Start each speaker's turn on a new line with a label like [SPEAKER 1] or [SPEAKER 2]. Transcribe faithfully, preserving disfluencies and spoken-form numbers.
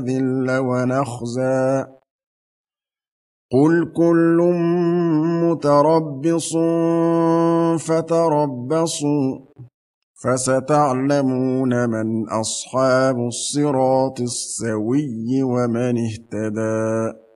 [SPEAKER 1] ونذل ونخزى قل كل متربص فتربصوا فستعلمون من أصحاب الصراط السوي ومن اهتدى